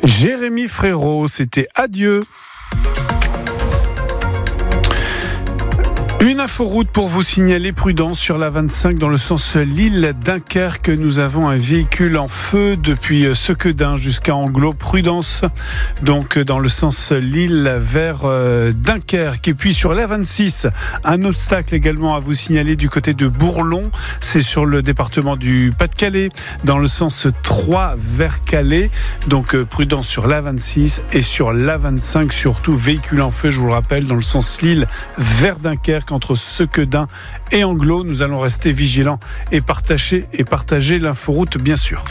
Jérémy Frérot, c'était adieu. Une inforoute pour vous signaler prudence sur la 25 dans le sens Lille-Dunkerque. Nous avons un véhicule en feu depuis Sequedin jusqu'à Anglo. Prudence donc dans le sens Lille vers Dunkerque. Et puis sur la 26, un obstacle également à vous signaler du côté de Bourlon. C'est sur le département du Pas-de-Calais dans le sens 3 vers Calais. Donc prudence sur la 26 et sur la 25 surtout. Véhicule en feu, je vous le rappelle, dans le sens Lille vers Dunkerque. Entre Sequedin et Anglo, nous allons rester vigilants et partager l'inforoute, bien sûr.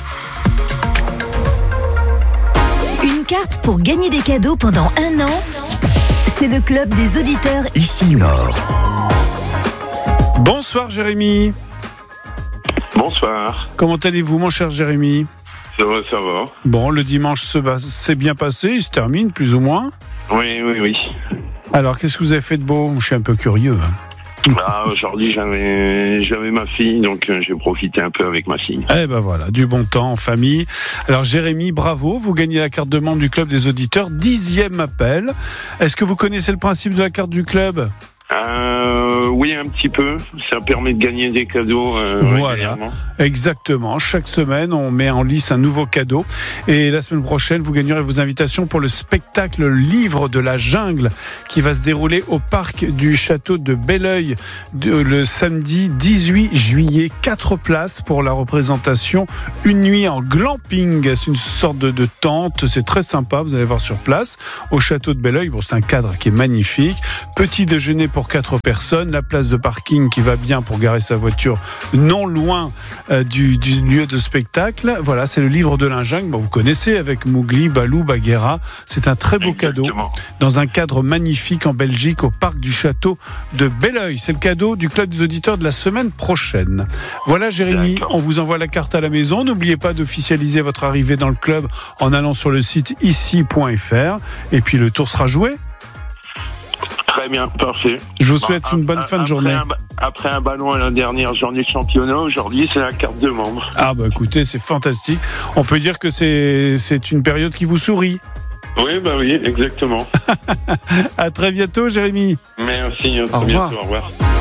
Une carte pour gagner des cadeaux pendant 1 an, c'est le club des auditeurs Ici Nord. Bonsoir Jérémy. Bonsoir. Comment allez-vous mon cher Jérémy ? Ça va. Bon, le dimanche s'est bien passé, il se termine plus ou moins. Oui. Alors, qu'est-ce que vous avez fait de beau ? Je suis un peu curieux. Aujourd'hui, j'avais ma fille, donc j'ai profité un peu avec ma fille. Eh ben voilà, du bon temps en famille. Alors Jérémy, bravo, vous gagnez la carte de membre du club des auditeurs, 10e appel. Est-ce que vous connaissez le principe de la carte du club ? Oui, un petit peu. Ça permet de gagner des cadeaux. Voilà, exactement. Chaque semaine, on met en lice un nouveau cadeau. Et la semaine prochaine, vous gagnerez vos invitations pour le spectacle Livre de la Jungle qui va se dérouler au parc du château de Belleuil le samedi 18 juillet. 4 places pour la représentation. Une nuit en glamping. C'est une sorte de tente. C'est très sympa. Vous allez voir sur place au château de Belleuil. Bon, c'est un cadre qui est magnifique. Petit déjeuner pour 4 personnes. La place de parking qui va bien pour garer sa voiture non loin du lieu de spectacle. Voilà, c'est le Livre de la Jungle. Bon, vous connaissez avec Mowgli, Balou, Bagheera. C'est un très beau cadeau dans un cadre magnifique en Belgique au parc du château de Belleuil. C'est le cadeau du club des auditeurs de la semaine prochaine. Voilà Jérémy, on vous envoie la carte à la maison. N'oubliez pas d'officialiser votre arrivée dans le club en allant sur le site ici.fr et puis le tour sera joué. Très bien, parfait. Je vous souhaite une bonne fin de journée. Après un ballon à la dernière journée de championnat, aujourd'hui c'est la carte de membre. Ah bah écoutez, c'est fantastique. On peut dire que c'est une période qui vous sourit. Oui, exactement. À très bientôt Jérémy. Merci, Au revoir. Bientôt, au revoir.